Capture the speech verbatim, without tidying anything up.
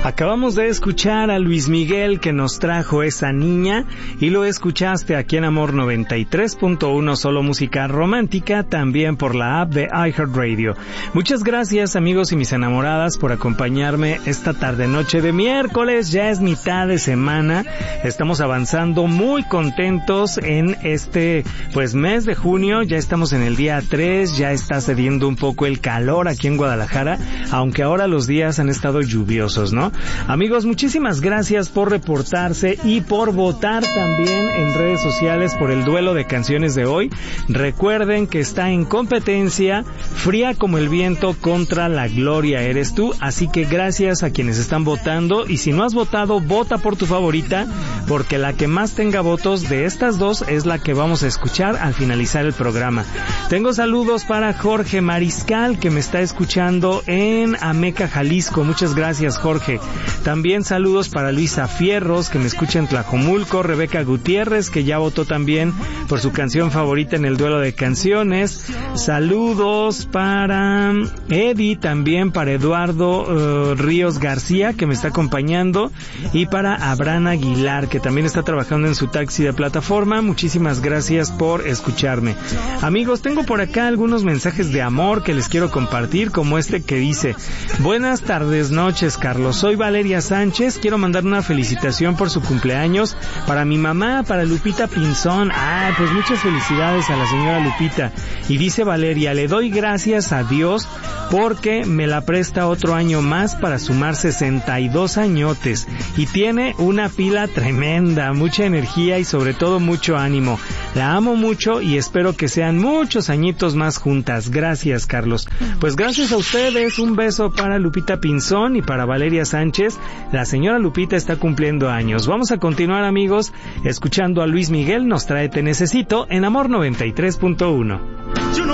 Acabamos de escuchar a Luis Miguel, que nos trajo Esa Niña, y lo escuchaste aquí en Amor noventa y tres punto uno, solo música romántica, también por la app de iHeartRadio. Muchas gracias, amigos y mis enamoradas, por acompañarme esta tarde noche de miércoles. Ya es mitad de semana, estamos avanzando muy contentos en este pues mes de junio. Ya estamos en el día tres, ya está cediendo un poco el calor aquí en Guadalajara, aunque ahora los días han estado lluviosos, ¿no? Amigos, muchísimas gracias por reportarse y por votar también en redes sociales por el duelo de canciones de hoy. Recuerden que está en competencia Fría como el viento contra La Gloria Eres Tú, así que gracias a quienes están votando, y si no has votado, vota por tu favorita, porque la que más tenga votos de estas dos es la que vamos a escuchar al finalizar el programa. Tengo saludos para Jorge Mariscal, que me está escuchando en Ameca, Jalisco. Muchas gracias, Jorge. También saludos para Luisa Fierros, que me escucha en Tlajomulco, Rebeca Gutiérrez, que ya votó también por su canción favorita en el duelo de canciones. Saludos para Eddie, también para Eduardo uh, Ríos García, que me está acompañando, y para Abraham Aguilar, que también está trabajando en su taxi de plataforma. Muchísimas gracias por escucharme. Amigos, tengo por acá algunos mensajes de amor que les quiero compartir, como este que dice: buenas tardes, noches, Carlos. Soy Valeria Sánchez. Quiero mandar una felicitación por su cumpleaños para mi mamá, para Lupita Pinzón. Ah, pues muchas felicidades a la señora Lupita. Y dice Valeria: le doy gracias a Dios porque me la presta otro año más para sumar sesenta y dos añotes. Y tiene una pila tremenda, mucha energía y sobre todo mucho ánimo. La amo mucho y espero que sean muchos añitos más juntas. Gracias, Carlos. Pues gracias a ustedes. Un beso para Lupita Pinzón y para Valeria Sánchez. La señora Lupita está cumpliendo años. Vamos a continuar, amigos, escuchando a Luis Miguel. Nos trae Te Necesito en Amor noventa y tres punto uno. Yo no